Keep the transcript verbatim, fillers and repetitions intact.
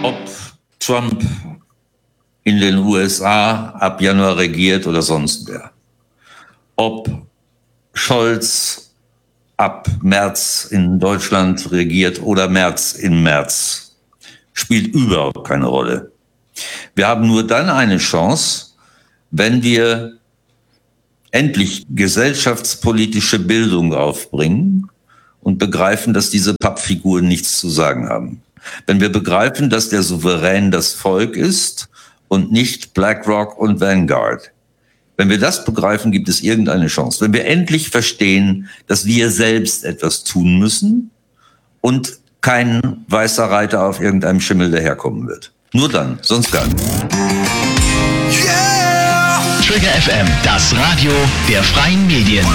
Ob Trump in den U S A ab Januar regiert oder sonst wer. Ob Scholz ab März in Deutschland regiert oder März im März, spielt überhaupt keine Rolle. Wir haben nur dann eine Chance, wenn wir endlich gesellschaftspolitische Bildung aufbringen und begreifen, dass diese Pappfiguren nichts zu sagen haben. Wenn wir begreifen, dass der Souverän das Volk ist und nicht BlackRock und Vanguard. Wenn wir das begreifen, gibt es irgendeine Chance. Wenn wir endlich verstehen, dass wir selbst etwas tun müssen und kein weißer Reiter auf irgendeinem Schimmel daherkommen wird. Nur dann, sonst gar nicht. Trigger F M, das Radio der freien Medien.